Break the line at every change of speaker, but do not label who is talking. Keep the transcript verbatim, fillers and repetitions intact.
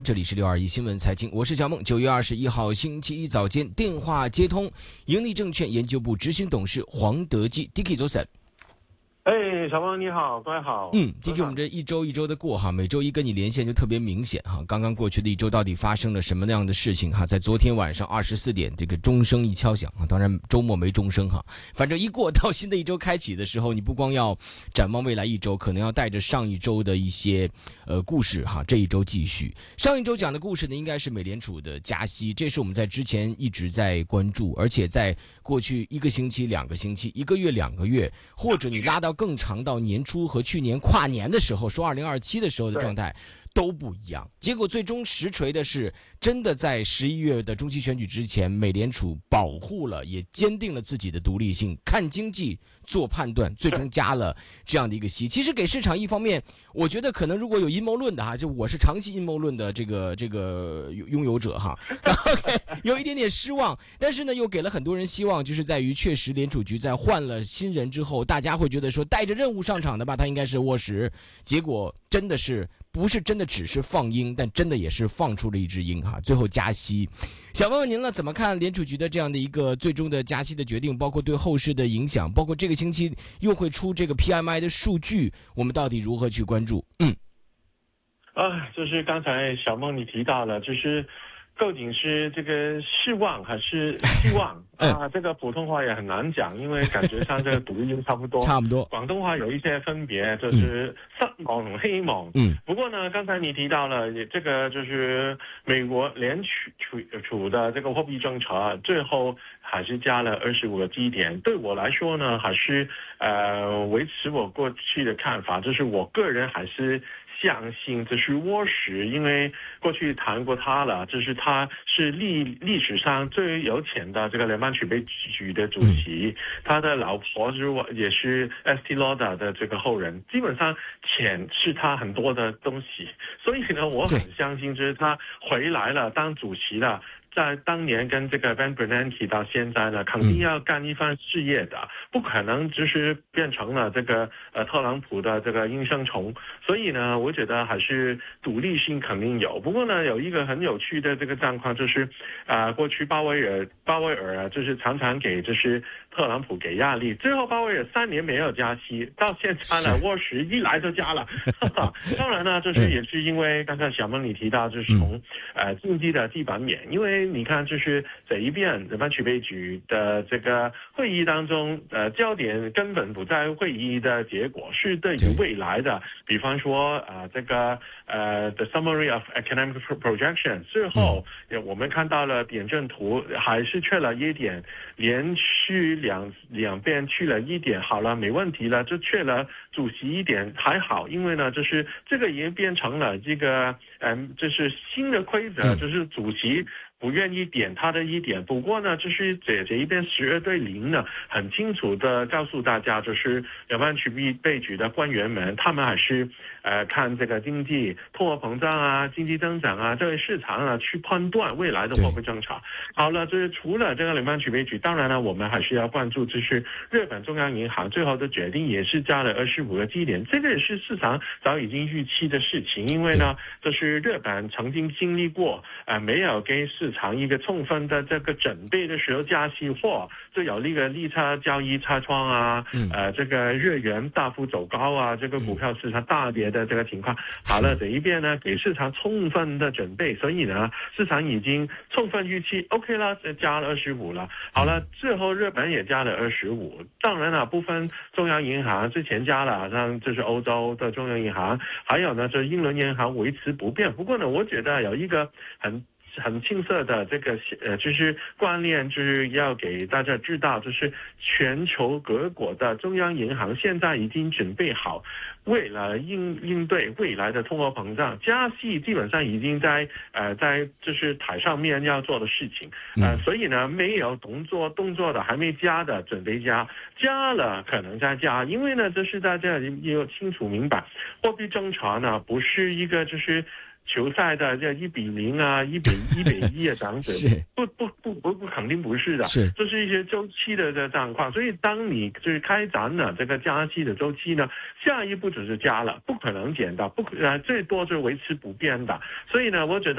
这里是六二一新闻财经，我是小梦。九月二十一号星期一早间，电话接通，盈利证券研究部执行董事黄德基 ，Dicky 早晨。
哎，小梦你好，各位好。
嗯 ，Dicky，我们这一周一周的过哈，每周一跟你连线就特别明显哈。刚刚过去的一周到底发生了什么样的事情哈？在昨天晚上二十四点，这个钟声一敲响啊，当然周末没钟声哈。反正一过到新的一周开启的时候，你不光要展望未来一周，可能要带着上一周的一些呃故事哈，这一周继续。上一周讲的故事呢，应该是美联储的加息，这是我们在之前一直在关注，而且在过去一个星期、两个星期、一个月、两个月，或者你拉到更长到年初和去年跨年的时候，说二零二七的时候的状态都不一样。结果最终实锤的是，真的在十一月的中期选举之前，美联储保护了，也坚定了自己的独立性，看经济做判断，最终加了这样的一个息。其实给市场一方面，我觉得可能如果有阴谋论的哈，就我是长期阴谋论的这个这个拥有者哈，然后有一点点失望，但是呢又给了很多人希望，就是在于确实联储局在换了新人之后，大家会觉得说带着任务上场的吧，他应该是沃什，结果真的是不是真的只是放鹰，但真的也是放出了一只鹰哈，最后加息。想问问您了，怎么看联储局的这样的一个最终的加息的决定，包括对后市的影响，包括这个星期又会出这个 P M I 的数据，我们到底如何去关注？嗯，
啊，就是刚才小梦你提到了，就是究竟是这个失望还是希望啊？这个普通话也很难讲，因为感觉上这个读音差不多，
差不多。
广东话有一些分别，就是失望同希望。
嗯。
不过呢，刚才你提到了这个，就是美国联储储的这个货币政策，最后还是加了二十五个基点。对我来说呢，还是呃维持我过去的看法，就是我个人还是相信这是沃什，因为过去谈过他了，就是他是历历史上最有钱的这个联邦储备局的主席，他的老婆是也是 Estee Lauder 的这个后人，基本上钱是他很多的东西，所以呢，我很相信就是他回来了当主席了。在当年跟这个 Ben Bernanke 到现在呢，肯定要干一番事业的，不可能就是变成了这个呃特朗普的这个应声虫。所以呢，我觉得还是独立性肯定有。不过呢，有一个很有趣的这个状况就是，啊、呃，过去鲍威尔鲍威尔啊，就是常常给就是特朗普给压力，最后鲍威尔三年没有加息，到现在呢，沃什一来就加了。当然呢，这是也是因为刚才小梦你提到，就是从呃经济的基本面，因为你看，就是这一边联邦储备局的这个会议当中，呃，焦点根本不在会议的结果，是对于未来的，比方说啊、呃，这个呃，the summary of economic projection 之后，嗯、我们看到了点阵图还是缺了一点，连续两两边去了一点，好了，没问题了，就缺了主席一点还好，因为呢，就是这个已经变成了这个，嗯，这是新的规则，就是主席不愿意点他的一点，不过呢，就是这这一边十二对零呢，很清楚的告诉大家，就是联邦储备局的官员们，他们还是呃看这个经济通货膨胀啊、经济增长啊、这个市场啊去判断未来的货币政策。好了，就是除了这个联邦储备局，当然了，我们还是要关注，就是日本中央银行最后的决定也是加了二十五个基点，这个也是市场早已经预期的事情，因为呢，就是日本曾经经历过呃没有给市场一个充分的这个准备的时候加息或就有那个利差交易擦窗啊，呃，这个日元大幅走高啊，这个股票市场大跌的这个情况。好了，这一边呢给市场充分的准备，所以呢市场已经充分预期 OK 了，加了二十五了。好了，最后日本也加了二十五。当然了，部分中央银行之前加了，像这是欧洲的中央银行，还有呢这英伦银行维持不变。不过呢，我觉得有一个很。很青涩的这个呃，就是观念，就是要给大家知道，就是全球各国的中央银行现在已经准备好，为了应应对未来的通货膨胀，加息基本上已经在呃在就是台上面要做的事情，呃，所以呢，没有动作动作的还没加的准备加，加了可能再加，因为呢，这是大家也有清楚明白，货币政策呢不是一个就是。 球赛的这一比零啊，一比一比一啊，这样子，
是
不不不不不，肯定不是的，
是，
这是一些周期的这状况。所以当你就是开展了这个加息的周期呢，下一步只是加了，不可能减的，不可呃最多是维持不变的。所以呢，我觉得。